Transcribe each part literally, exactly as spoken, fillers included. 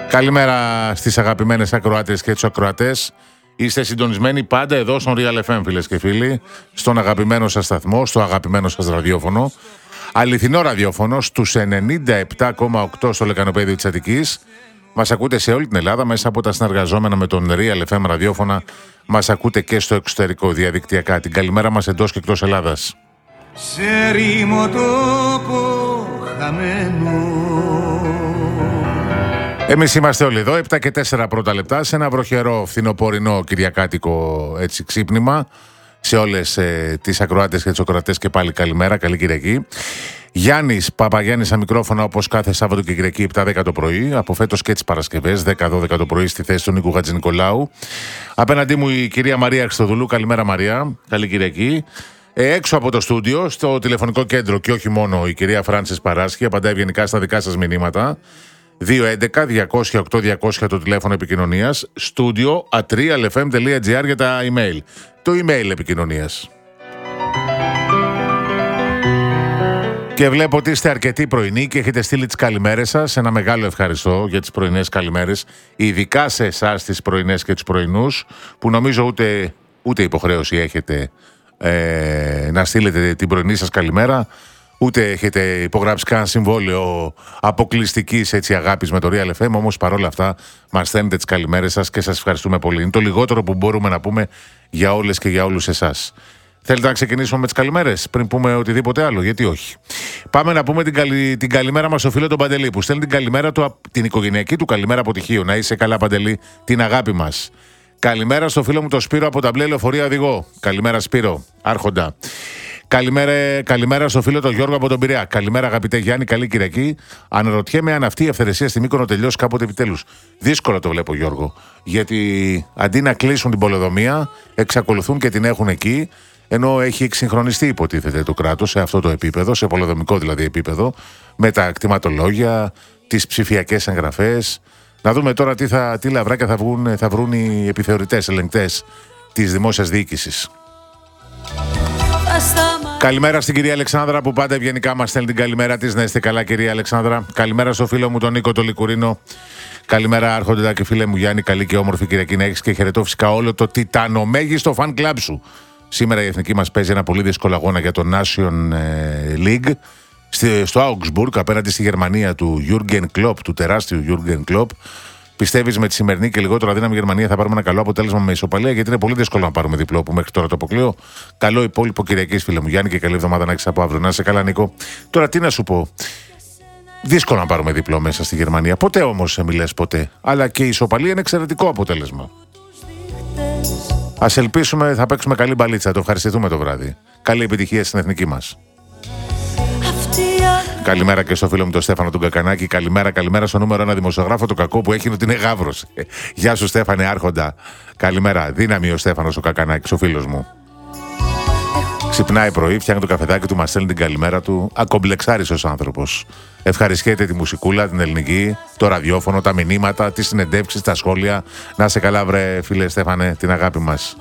Καλημέρα στις αγαπημένες ακροάτες και τους ακροατές. Είστε συντονισμένοι πάντα εδώ στον Real εφ εμ, φίλες και φίλοι, στον αγαπημένο σας σταθμό, στο αγαπημένο σας ραδιόφωνο. Αληθινό ραδιόφωνο στους ενενήντα επτά κόμμα οκτώ στο λεκανοπέδιο της Αττικής. Μας ακούτε σε όλη την Ελλάδα μέσα από τα συνεργαζόμενα με τον Real εφ εμ ραδιόφωνα. Μας ακούτε και στο εξωτερικό διαδικτυακά. Την καλημέρα μας εντός και εκτός Ελλάδας. Σε ρήμο τόπο χαμένο. Εμείς είμαστε όλοι εδώ, επτά και τέσσερα πρώτα λεπτά, σε ένα βροχερό φθινοπορεινό κυριακάτικο έτσι, ξύπνημα. Σε όλες ε, τις ακροάτες και τους ακροατές και πάλι καλημέρα, καλή Κυριακή. Γιάννης Παπαγιάννης στα μικρόφωνα, όπως κάθε Σάββατο και Κυριακή επτά δέκα το πρωί, από φέτος και τις Παρασκευές, δέκα δώδεκα το πρωί στη θέση του Νίκου Χατζηνικολάου. Απέναντί μου η κυρία Μαρία Χριστοδουλού. Καλημέρα Μαρία, καλή Κυριακή. Ε, έξω από το στούντιο, στο τηλεφωνικό κέντρο και όχι μόνο, η κυρία Φράνσης Παράσχη, απαντάει ευγενικά στα δικά σας μηνύματα. δύο έντεκα διακόσια οκτώ διακόσια το τηλέφωνο επικοινωνίας, studio at realfm.gr για τα email. Το email επικοινωνίας. Και βλέπω ότι είστε αρκετοί πρωινοί και έχετε στείλει τις καλημέρες σας. Ένα μεγάλο ευχαριστώ για τις πρωινές καλημέρες, ειδικά σε εσάς τις πρωινές και τους πρωινούς, που νομίζω ούτε, ούτε υποχρέωση έχετε ε, να στείλετε την πρωινή σας καλημέρα. Ούτε έχετε υπογράψει καν συμβόλαιο αποκλειστικής έτσι αγάπης με το Real εφ εμ, όμως παρόλα αυτά μας στέλνετε τις καλημέρες σας και σας ευχαριστούμε πολύ. Είναι το λιγότερο που μπορούμε να πούμε για όλες και για όλους εσάς. Θέλετε να ξεκινήσουμε με τις καλημέρες πριν πούμε οτιδήποτε άλλο? Γιατί όχι. Πάμε να πούμε την, καλη... την καλημέρα μας στο φίλο τον Παντελή, που στέλνει την καλημέρα του, την οικογενειακή του καλημέρα από τυχείο. Να είσαι καλά Παντελή, την αγάπη μας. Καλημέρα στο φίλο μου το Σπύρο από τα μπλε λεωφορεία οδηγό. Καλημέρα Σπύρο, άρχοντα. Καλημέρα, καλημέρα στο φίλο τον Γιώργο από τον Πειραιά. Καλημέρα αγαπητέ Γιάννη, καλή Κυριακή. Αναρωτιέμαι αν αυτή η αυθαιρεσία στη Μύκονο τελειώσει κάποτε επιτέλους. Δύσκολα το βλέπω Γιώργο. Γιατί αντί να κλείσουν την πολεοδομία, εξακολουθούν και την έχουν εκεί. Ενώ έχει εξυγχρονιστεί υποτίθεται το κράτος σε αυτό το επίπεδο, σε πολεοδομικό δηλαδή επίπεδο, με τα κτηματολόγια, τις ψηφιακές εγγραφές. Να δούμε τώρα τι, θα, τι λαβράκια θα, βγουν, θα βρουν οι επιθεωρητές, ελεγκτές της δημόσιας διοίκησης. Καλημέρα στην κυρία Αλεξάνδρα που πάντα ευγενικά μας στέλνει την καλημέρα της. Να είστε καλά κυρία Αλεξάνδρα. Καλημέρα στο φίλο μου τον Νίκο το Λικουρίνο. Καλημέρα άρχοντα και φίλε μου Γιάννη, καλή και όμορφη Κυριακή να έχεις και χαιρετώ φυσικά όλο το τιτανομέγιστο fan club σου. Σήμερα η εθνική μας παίζει ένα πολύ δύσκολο αγώνα για το Nation League στο Augsburg απέναντι στη Γερμανία του Jürgen Klopp, του τεράστιου Jürgen Klopp. Πιστεύεις με τη σημερινή και λιγότερο αδύναμη Γερμανία θα πάρουμε ένα καλό αποτέλεσμα με ισοπαλία? Γιατί είναι πολύ δύσκολο να πάρουμε διπλό που μέχρι τώρα το αποκλείω. Καλό υπόλοιπο Κυριακής, φίλε μου Γιάννη, και καλή εβδομάδα να έχεις από αύριο. Να είσαι καλά, Νίκο. Τώρα τι να σου πω. Δύσκολο να πάρουμε διπλό μέσα στη Γερμανία. Ποτέ όμως μην λες ποτέ. Αλλά και η ισοπαλία είναι εξαιρετικό αποτέλεσμα. Ας ελπίσουμε θα παίξουμε καλή μπαλίτσα. Το ευχαριστηθούμε το βράδυ. Καλή επιτυχία στην εθνική μας. Καλημέρα και στο φίλο μου τον Στέφανο τον Κακανάκη. Καλημέρα, καλημέρα στο νούμερο ένα δημοσιογράφο, το κακό που έχει είναι ότι είναι γάβρος. Γεια σου Στέφανε, άρχοντα. Καλημέρα. Δύναμη ο Στέφανος ο Κακανάκης, ο φίλος μου. Ξυπνάει πρωί, φτιάχνει το καφεδάκι του, μας στέλνει την καλημέρα του. Ακομπλεξάριστος άνθρωπος. Ευχαριστιέται τη μουσικούλα, την ελληνική, το ραδιόφωνο, τα μηνύματα, τις συνεντεύξεις, τα σχόλια. Να σε καλά, βρε φίλε Στέφανε, την αγάπη μας.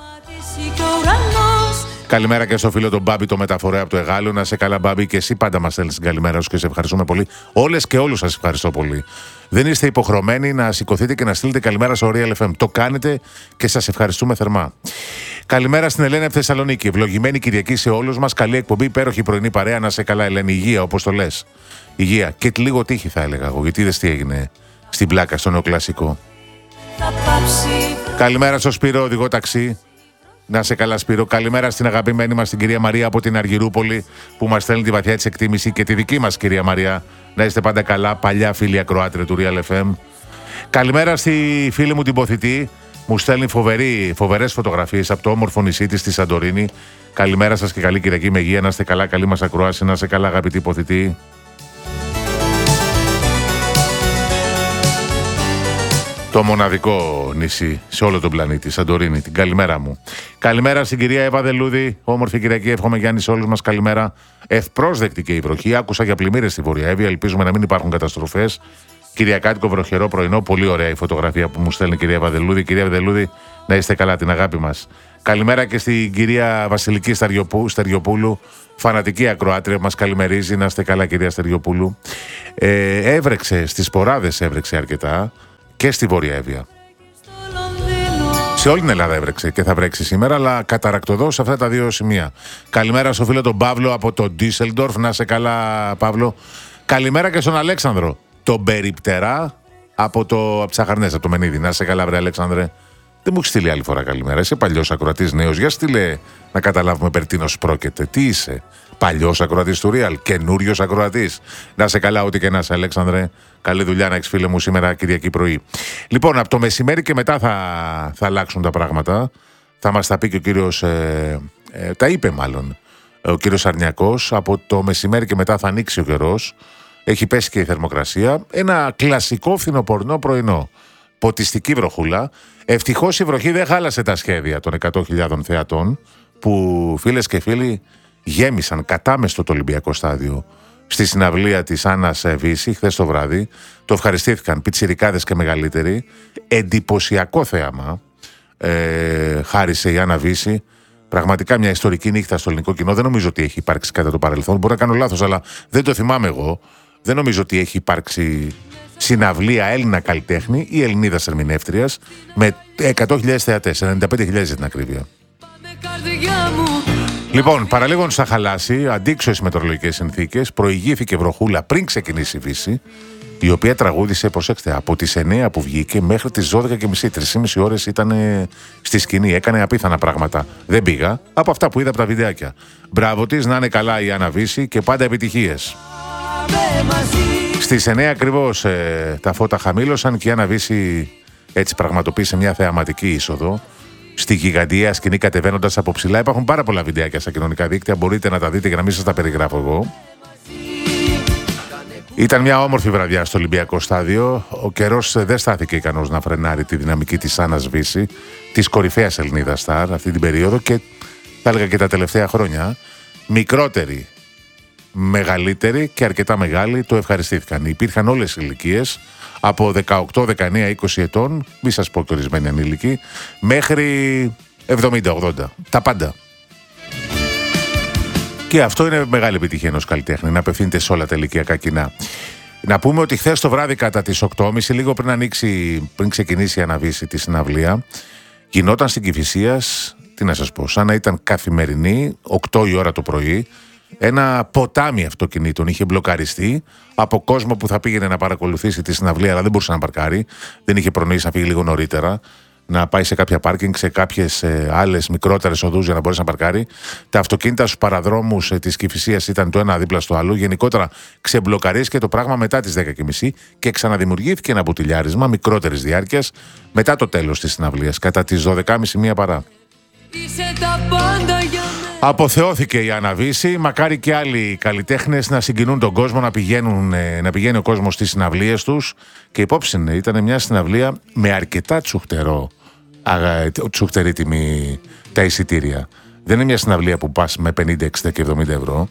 Καλημέρα και στο φίλο τον Μπάμπη, το μεταφορέα από το Εγάλεο. Να σε καλά, Μπάμπη, και εσύ πάντα μας στέλνεις την καλημέρα σου και σε ευχαριστούμε πολύ. Όλες και όλους σας ευχαριστώ πολύ. Δεν είστε υποχρεωμένοι να σηκωθείτε και να στείλετε καλημέρα στο Real εφ εμ. Το κάνετε και σας ευχαριστούμε θερμά. Καλημέρα στην Ελένη από Θεσσαλονίκη. Ευλογημένη Κυριακή σε όλους μας. Καλή εκπομπή, υπέροχη πρωινή παρέα. Να σε καλά, Ελένη. Υγεία, όπως το λες. Υγεία. Και λίγο τύχη θα έλεγα εγώ, γιατί είδες τι έγινε στην πλάκα, στο νεοκλασικό. Καλημέρα στο Σπύρο, οδηγό ταξί. Να σε καλά Σπύρο. Καλημέρα στην αγαπημένη μας την κυρία Μαρία από την Αργυρούπολη που μας στέλνει τη βαθιά της εκτίμηση, και τη δική μας κυρία Μαρία. Να είστε πάντα καλά, παλιά φίλη ακροάτρια του Real εφ εμ. Καλημέρα στη φίλη μου την Ποθητή. Μου στέλνει φοβερή, φοβερές φωτογραφίες από το όμορφο νησί της στη Σαντορίνη. Καλημέρα σας και καλή Κυριακή με υγεία. Να είστε καλά, καλή μας ακροάση. Να είστε καλά αγαπητή Ποθητή. Το μοναδικό νησί σε όλο τον πλανήτη, Σαντορίνη. Την καλημέρα μου. Καλημέρα στην κυρία Εύα Δελούδη. Όμορφη Κυριακή, εύχομαι Γιάννη σε όλους μας. Καλημέρα. Ευπρόσδεκτη και η βροχή. Άκουσα για πλημμύρες στη Βόρεια Εύβοια. Ελπίζουμε να μην υπάρχουν καταστροφές. Κυριακάτικο βροχερό πρωινό. Πολύ ωραία η φωτογραφία που μου στέλνει η κυρία Εύα Δελούδη. Κυρία Δελούδη, να είστε καλά, την αγάπη μας. Καλημέρα και στην κυρία Βασιλική Στεριοπούλου. Φανατική ακροάτρια, μας καλημερίζει. Να είστε καλά, κυρία Στεριοπούλου. Ε, έβρεξε, στις Ποράδες έβρεξε αρκετά. και στη Βόρεια Εύβοια. Σε όλη την Ελλάδα έβρεξε και θα βρέξει σήμερα, αλλά καταρακτωδώς σε αυτά τα δύο σημεία. Καλημέρα στο φίλο τον Παύλο από το Ντίσελντορφ. Να σε καλά, Παύλο. Καλημέρα και στον Αλέξανδρο, τον Περιπτερά από το Ψαχαρνές, από το Μενίδη. Να σε καλά, βρε Αλέξανδρε. Δεν μου έχει στείλει άλλη φορά καλημέρα. Είσαι παλιός ακροατής, νέος. Για στείλε να καταλάβουμε περί τίνος πρόκειται. Τι είσαι, παλιός ακροατής του Real, καινούριος ακροατής? Να σε καλά, ό,τι και να είσαι, Αλέξανδρε. Καλή δουλειά να έχεις, φίλε μου, σήμερα Κυριακή πρωί. Λοιπόν, από το μεσημέρι και μετά θα, θα αλλάξουν τα πράγματα. Θα μας τα πει και ο κύριος. Ε, ε, τα είπε μάλλον ο κύριος Αρνιακός. Από το μεσημέρι και μετά θα ανοίξει ο καιρός. Έχει πέσει και η θερμοκρασία. Ένα κλασικό φθινοπορεινό πρωινό. Ποτιστική βροχούλα. Ευτυχώς η βροχή δεν χάλασε τα σχέδια των εκατό χιλιάδων θεατών που, φίλες και φίλοι, γέμισαν κατάμεστο το Ολυμπιακό στάδιο στη συναυλία της Άννας Βύση χθες το βράδυ. Το ευχαριστήθηκαν πιτσιρικάδες και μεγαλύτεροι. Εντυπωσιακό θέαμα ε, χάρισε η Άννα Βύση. Πραγματικά μια ιστορική νύχτα στο ελληνικό κοινό. Δεν νομίζω ότι έχει υπάρξει κατά το παρελθόν. Μπορώ να κάνω λάθος, αλλά δεν το θυμάμαι εγώ. Δεν νομίζω ότι έχει υπάρξει συναυλία Έλληνα καλλιτέχνη ή Ελληνίδας ερμηνεύτριας με εκατό χιλιάδες θεατές, ενενήντα πέντε χιλιάδες για την ακρίβεια. Λοιπόν, παραλίγο θα χαλάσει, αντίξωες μετεωρολογικές συνθήκες, προηγήθηκε βροχούλα πριν ξεκινήσει η Βύση, η οποία τραγούδισε, προσέξτε, από τις εννιά που βγήκε μέχρι τις δώδεκα και μισή, τρεις και μισή ώρες ήταν στη σκηνή, έκανε απίθανα πράγματα. Δεν πήγα, από αυτά που είδα από τα βιντεάκια. Μπράβο της, να είναι καλά η Άννα Βύση και πάντα επιτυχίες. Στις εννιά ακριβώς ε, τα φώτα χαμήλωσαν και η Άννα Βύση έτσι πραγματοποίησε μια θεαματική είσοδο στη γιγαντιαία σκηνή κατεβαίνοντας από ψηλά. Υπάρχουν πάρα πολλά βιντεάκια στα κοινωνικά δίκτυα, μπορείτε να τα δείτε για να μην σας τα περιγράφω εγώ. Ήταν μια όμορφη βραδιά στο Ολυμπιακό στάδιο. Ο καιρός δεν στάθηκε ικανός να φρενάρει τη δυναμική της Άννας Βύση, της κορυφαίας Ελληνίδας στάρ αυτή την περίοδο και θα έλεγα και τα τελευταία χρόνια. Μικρότεροι, μεγαλύτεροι και αρκετά μεγάλοι το ευχαριστήθηκαν. Υπήρχαν όλες οι ηλικίες, από δεκαοκτώ, δεκαεννιά, είκοσι ετών, μη σας πω και ορισμένοι ανήλικοι, μέχρι εβδομήντα ογδόντα. Τα πάντα. Και αυτό είναι μεγάλη επιτυχία ενός καλλιτέχνη, να απευθύνεται σε όλα τα ηλικιακά κοινά. Να πούμε ότι χθες το βράδυ κατά τις οκτώ και μισή, λίγο πριν, ανοίξει, πριν ξεκινήσει η Άννα Βύση τη συναυλία, γινόταν στην Κηφισίας, τι να σας πω, σαν να ήταν καθημερινή, οκτώ η ώρα το πρωί, ένα ποτάμι αυτοκινήτων είχε μπλοκαριστεί από κόσμο που θα πήγαινε να παρακολουθήσει τη συναυλία, αλλά δεν μπορούσε να παρκάρει. Δεν είχε προνοήσει να φύγει λίγο νωρίτερα, να πάει σε κάποια πάρκινγκ, σε κάποιες ε, άλλες μικρότερες οδούς για να μπορέσει να παρκάρει. Τα αυτοκίνητα στους παραδρόμους ε, της Κηφισίας ήταν το ένα δίπλα στο άλλο. Γενικότερα ξεμπλοκαρίστηκε το πράγμα μετά τις δέκα και μισή και ξαναδημιουργήθηκε ένα μπουτιλιάρισμα μικρότερης διάρκειας μετά το τέλος της συναυλίας, κατά τις δώδεκα και μισή μία παρά. Αποθεώθηκε η Άννα Βύση, μακάρι και άλλοι καλλιτέχνες να συγκινούν τον κόσμο, να, πηγαίνουν, να πηγαίνει ο κόσμος στις συναυλίες τους. Και υπόψη ήταν μια συναυλία με αρκετά τσουχτερό, τσουχτερή τιμή τα εισιτήρια. Δεν είναι μια συναυλία που πας με πενήντα, εξήντα και εβδομήντα ευρώ.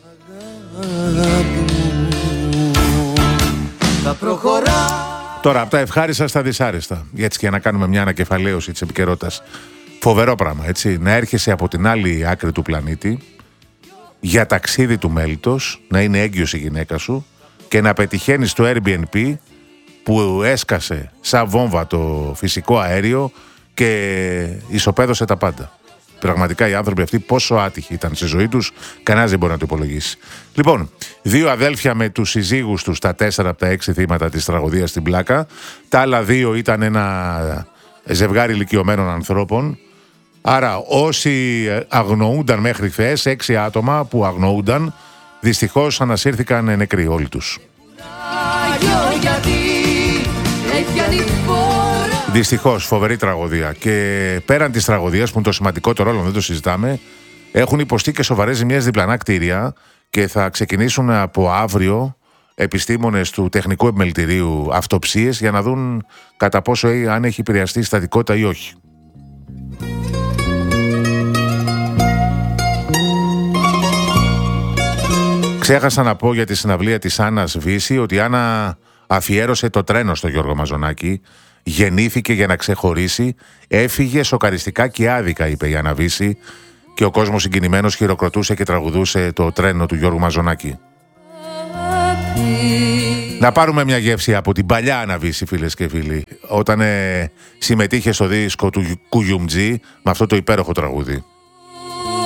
Τώρα από τα ευχάριστα στα δυσάρεστα, έτσι και να κάνουμε μια ανακεφαλαίωση της επικαιρότητας. Φοβερό πράγμα, έτσι, να έρχεσαι από την άλλη άκρη του πλανήτη για ταξίδι του μέλιτος, να είναι έγκυος η γυναίκα σου και να πετυχαίνεις το Airbnb που έσκασε σαν βόμβα το φυσικό αέριο και ισοπαίδωσε τα πάντα. Πραγματικά οι άνθρωποι αυτοί πόσο άτυχοι ήταν στη ζωή τους, κανένας δεν μπορεί να το υπολογίσει. Λοιπόν, δύο αδέλφια με τους συζύγους τους, τα τέσσερα από τα έξι θύματα της τραγωδίας στην Πλάκα. Τα άλλα δύο ήταν ένα ζευγάρι ηλικιωμένων ανθρώπων. Άρα όσοι αγνοούνταν μέχρι χθες, έξι άτομα που αγνοούνταν, δυστυχώς ανασύρθηκαν νεκροί όλοι τους. Δυστυχώς, φοβερή τραγωδία. Και πέραν της τραγωδίας, που είναι το σημαντικότερο όλο, δεν το συζητάμε, έχουν υποστεί και σοβαρές ζημιές διπλανά κτίρια και θα ξεκινήσουν από αύριο επιστήμονες του Τεχνικού Επιμελητηρίου αυτοψίες για να δουν κατά πόσο αν έχει επηρεαστεί η στατικότητα ή όχι. Ξέχασα να πω για τη συναυλία της Άννας Βύση ότι η Άννα αφιέρωσε το τρένο στο Γιώργο Μαζονάκη. Γεννήθηκε για να ξεχωρίσει, έφυγε σοκαριστικά και άδικα, είπε η Άννα Βύση, και ο κόσμος συγκινημένος χειροκροτούσε και τραγουδούσε το τρένο του Γιώργου Μαζονάκη. Να πάρουμε μια γεύση από την παλιά Αναβίση, φίλες και φίλοι, όταν ε, συμμετείχε στο δίσκο του Κουγιουμτζή με αυτό το υπέροχο τραγούδι.